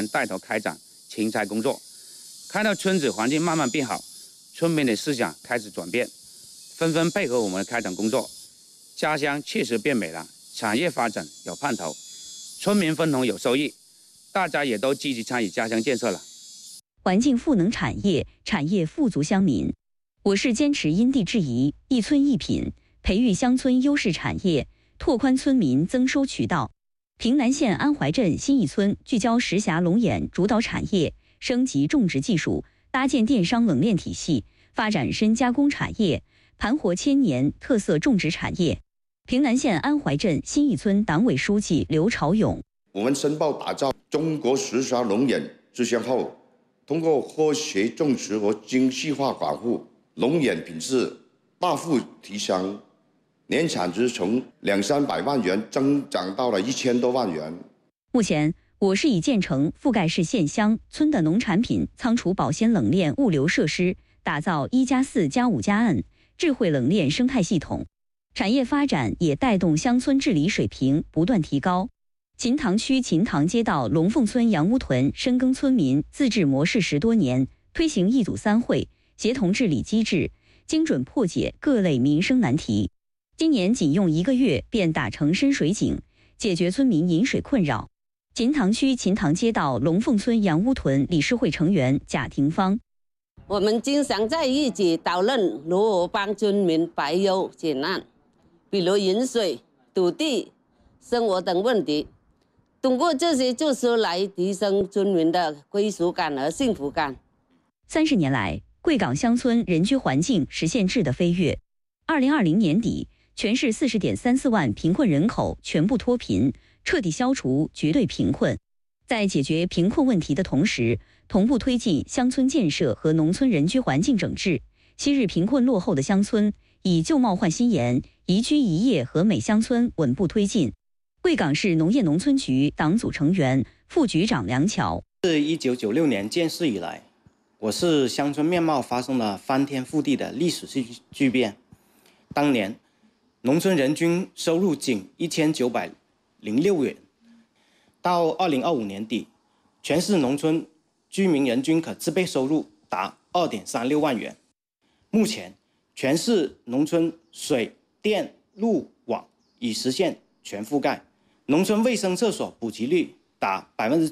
带头开展勤差工作，看到村子环境慢慢变好，村民的思想开始转变，纷纷配合我们的开展工作，家乡确实变美了，产业发展有盼头，村民分红有收益，大家也都积极参与家乡建设了。 环境赋能产业，产业富足乡民。我市坚持因地制宜、一村一品，培育乡村优势产业，拓宽村民增收渠道。平南县安怀镇新义村聚焦石峡龙眼主导产业，升级种植技术，搭建电商冷链体系，发展深加工产业，盘活千年特色种植产业。平南县安怀镇新义村党委书记刘朝勇： 我们申报打造中国石峡龙眼志向后，通过科学种植和精细化管护，龙眼品质大幅提升，年产值从200-300万元增长到了1000多万元。 目前，我市已建成覆盖市县乡村的农产品仓储保鲜冷链物流设施，打造1+4+5+N 智慧冷链生态系统。产业发展也带动乡村治理水平不断提高。秦塘区秦塘街道龙凤村杨屋屯深耕村民自治模式10多年，推行一组3会协同治理机制，精准破解各类民生难题。今年仅用1个月便打成深水井，解决村民饮水困扰。秦塘区秦塘街道龙凤村杨屋屯理事会成员贾廷芳： 我们经常在一起讨论如何帮村民排忧解难，比如饮水、土地、生活等问题。通过这些措施来提升村民的归属感和幸福感。 30年来，贵港乡村人居环境实现质的飞跃。2020年底，全市40.34万贫困人口全部脱贫，彻底消除绝对贫困。在解决贫困问题的同时，同步推进乡村建设和农村人居环境整治。昔日贫困落后的乡村，以旧貌换新颜、宜居宜业和美乡村稳步推进。贵港市农业农村局党组成员、副局长梁桥： 自1996年建市以来，我市乡村面貌发生了翻天覆地的历史巨变。当年，农村人均收入仅1906元，到2025年底，全市农村居民人均可支配收入达2.36万元。目前，全市农村水电路网已实现全覆盖，农村卫生厕所普及率达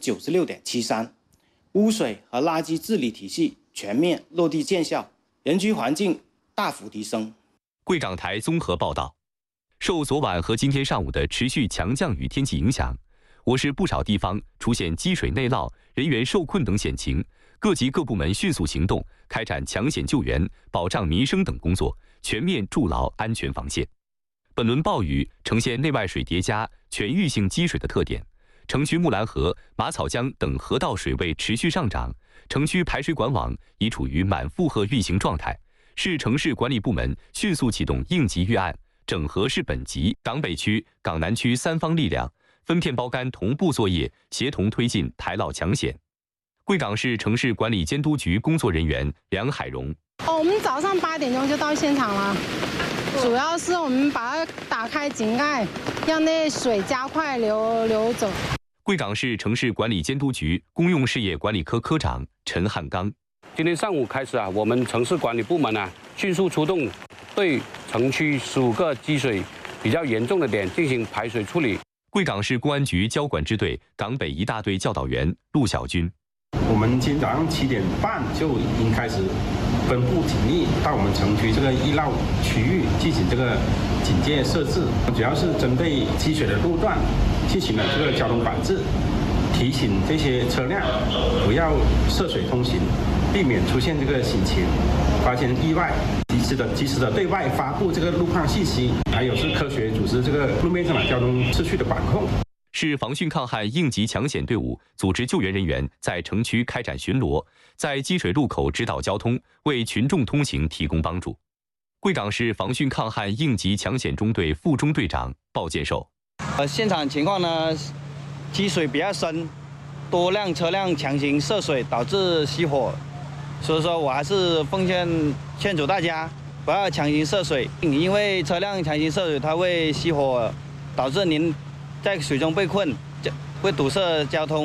96.73%，污水和垃圾治理体系全面落地见效，人居环境大幅提升。 贵港台综合报道，受昨晚和今天上午的持续强降雨天气影响，我市不少地方出现积水内涝、人员受困等险情，各级各部门迅速行动，开展抢险救援、保障民生等工作，全面筑牢安全防线。本轮暴雨呈现内外水叠加、全域性积水的特点，城区木兰河、马草江等河道水位持续上涨，城区排水管网已处于满负荷运行状态。市城市管理部门迅速启动应急预案，整合市本级、港北区、港南区3方力量，分片包干同步作业，协同推进排涝抢险。贵港市城市管理监督局工作人员梁海荣： 我们早上8点钟就到现场了，主要是我们把它打开井盖，让那水加快流走。 贵港市城市管理监督局公用事业管理科科长陈汉刚： 今天上午开始我们城市管理部门迅速出动，对城区15个积水比较严重的点进行排水处理。 贵港市公安局交管支队港北一大队教导员陆小军： 我们今天早上7点半就已经开始分布警力到我们城区这个易涝区域进行这个警戒设置，主要是针对积水的路段进行了这个交通管制，提醒这些车辆不要涉水通行，避免出现这个险情，发生意外，及时的对外发布这个路况信息，还有是科学组织这个路面上的交通秩序的管控。 市防汛抗旱应急抢险队伍组织救援人员在城区开展巡逻，在积水路口指导交通，为群众通行提供帮助。贵港市防汛抗旱应急抢险中队副中队长鲍建寿： 现场情况呢，积水比较深，多辆车辆强行涉水，导致熄火。所以说我还是劝阻大家不要强行涉水，因为车辆强行涉水，它会熄火，导致您在水中被困，会堵塞交通。